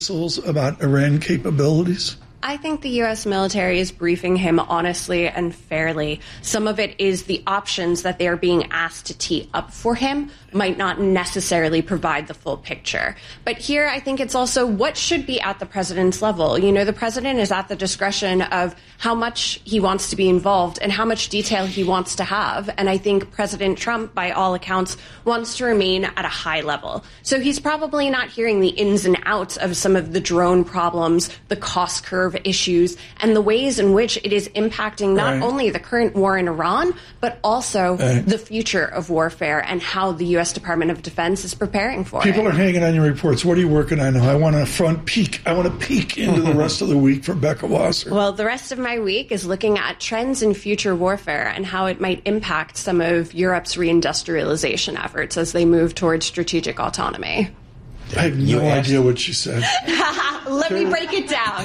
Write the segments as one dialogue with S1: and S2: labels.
S1: missiles about Iran capabilities?
S2: I think the U.S. military is briefing him honestly and fairly. Some of it is the options that they are being asked to tee up for him might not necessarily provide the full picture. But here, I think it's also what should be at the president's level. You know, the president is at the discretion of how much he wants to be involved and how much detail he wants to have. And I think President Trump, by all accounts, wants to remain at a high level. So he's probably not hearing the ins and outs of some of the drone problems, the cost curve issues, and the ways in which it is impacting not only the current war in Iran, but also the future of warfare and how the U.S. Department of Defense is preparing for it.
S1: People are hanging on your reports. What are you working on now? I want a front peek. I want to peek into the rest of the week for Becca Wasser.
S2: Well, the rest of my week is looking at trends in future warfare and how it might impact some of Europe's reindustrialization efforts as they move towards strategic autonomy.
S1: I have no idea what she said.
S2: Let me break it down.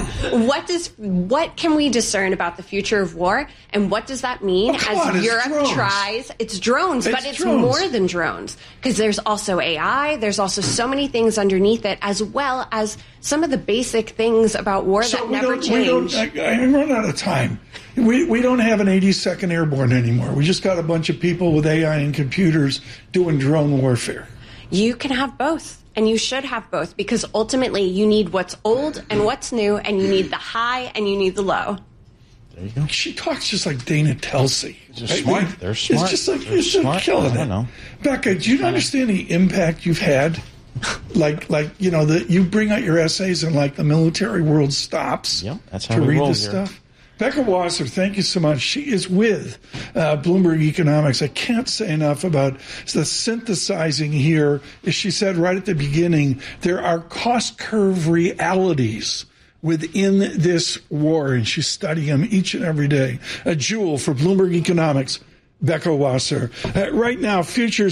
S2: What can we discern about the future of war, and what does that mean as Europe tries? It's drones, but it's more than drones, because there's also AI. There's also so many things underneath it, as well as some of the basic things about war that never change.
S1: I run out of time. We don't have an 82nd Airborne anymore. We just got a bunch of people with AI and computers doing drone warfare.
S2: You can have both. And you should have both, because ultimately you need what's old and what's new, and you need the high and you need the low.
S3: There you go.
S1: She talks just like Dana Telsey.
S3: They're smart. They're smart.
S1: It's just like you're just killing it. Know. Becca, do you understand the impact you've had? like you know, that you bring out your essays and like the military world stops
S3: that's how
S1: to
S3: we
S1: read
S3: roll
S1: this
S3: here.
S1: stuff. Becca Wasser, thank you so much. She is with Bloomberg Economics. I can't say enough about the synthesizing here. As she said right at the beginning, there are cost curve realities within this war, and she's studying them each and every day. A jewel for Bloomberg Economics, Becca Wasser. Right now, futures,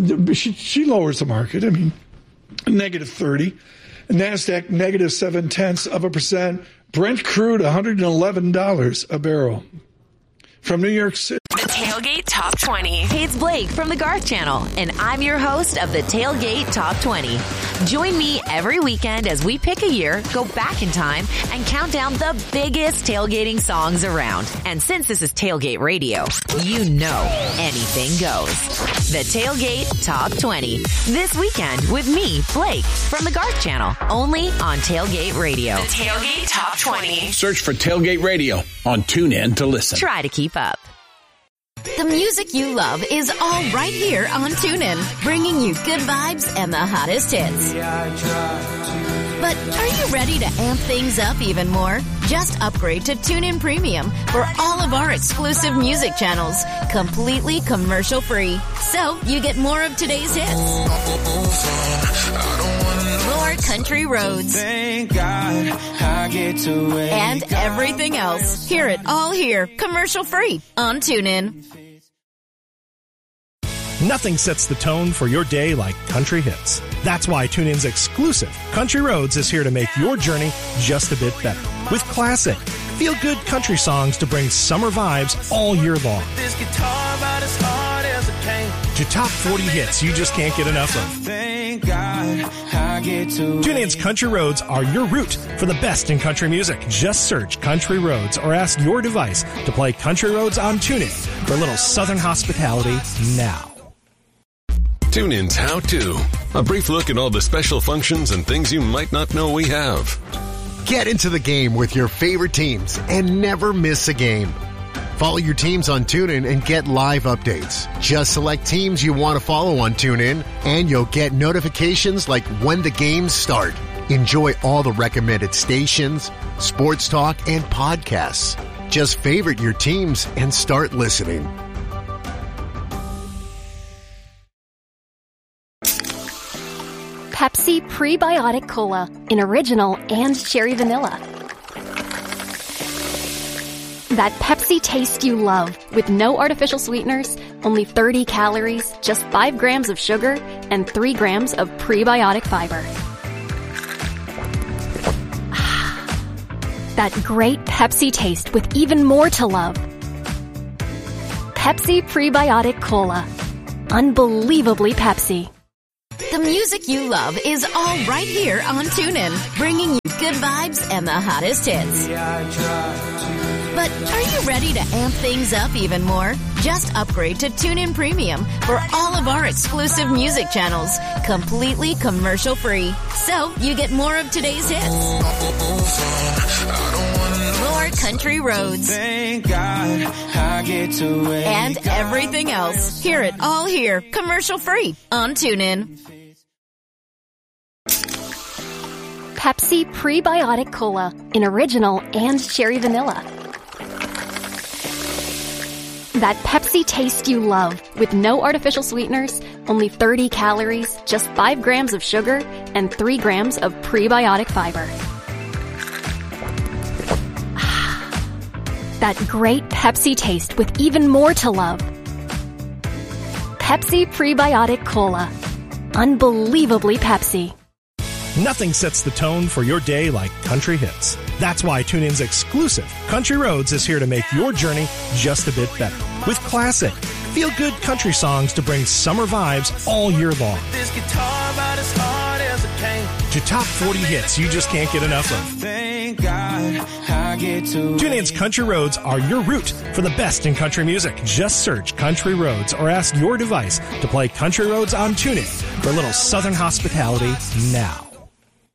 S1: she lowers the market. I mean, -30. NASDAQ, -0.7%. Brent crude, $111 a barrel. From New York City.
S4: The Tailgate Top 20. Hey, it's Blake from the Garth Channel, and I'm your host of the Tailgate Top 20. Join me every weekend as we pick a year, go back in time, and count down the biggest tailgating songs around. And since this is Tailgate Radio, you know anything goes. The Tailgate Top 20. This weekend with me, Blake, from the Garth Channel, only on Tailgate Radio. The Tailgate Top 20.
S5: Search for Tailgate Radio on TuneIn to listen.
S4: Try to keep up.
S6: The music you love is all right here on TuneIn, bringing you good vibes and the hottest hits. But are you ready to amp things up even more? Just upgrade to TuneIn Premium for all of our exclusive music channels, completely commercial free. So you get more of today's hits, more country roads,
S7: thank God I get to wake
S6: and everything else. Hear it all here, commercial free on TuneIn.
S8: Nothing sets the tone for your day like country hits. That's why TuneIn's exclusive Country Roads is here to make your journey just a bit better. With classic, feel-good country songs to bring summer vibes all year long.
S7: this guitar about as hard as it came.
S8: To top 40 hits you just can't get enough of.
S7: Thank God I get to
S8: TuneIn's Country Roads are your route for the best in country music. Just search Country Roads or ask your device to play Country Roads on TuneIn for a little southern hospitality now.
S9: TuneIn's How To. A brief look at all the special functions and things you might not know we have.
S10: Get into the game with your favorite teams and never miss a game. Follow your teams on TuneIn and get live updates. Just select teams you want to follow on TuneIn, and you'll get notifications like when the games start. Enjoy all the recommended stations, sports talk, and podcasts. Just favorite your teams and start listening.
S11: Pepsi Prebiotic Cola in original and cherry vanilla. That Pepsi taste you love with no artificial sweeteners, only 30 calories, just 5 grams of sugar, and 3 grams of prebiotic fiber. That great Pepsi taste with even more to love. Pepsi Prebiotic Cola. Unbelievably Pepsi.
S6: The music you love is all right here on TuneIn, bringing you good vibes and the hottest hits. But are you ready to amp things up even more? Just upgrade to TuneIn Premium for all of our exclusive music channels, completely commercial-free. So you get more of today's hits, more country roads,
S7: Thank God I get to
S6: and everything else. Hear it all here, commercial-free on TuneIn.
S11: Pepsi Prebiotic Cola in original and cherry vanilla. That Pepsi taste you love with no artificial sweeteners, only 30 calories, just 5 grams of sugar, and 3 grams of prebiotic fiber. That great Pepsi taste with even more to love. Pepsi Prebiotic Cola. Unbelievably Pepsi.
S8: Nothing sets the tone for your day like country hits. That's why TuneIn's exclusive Country Roads is here to make your journey just a bit better. With classic, feel-good country songs to bring summer vibes all year long.
S7: this guitar about as hard as a cane.
S8: To top 40 hits you just can't get enough of.
S7: Thank God I get to
S8: TuneIn's Country Roads are your route for the best in country music. Just search Country Roads or ask your device to play Country Roads on TuneIn for a little southern hospitality now.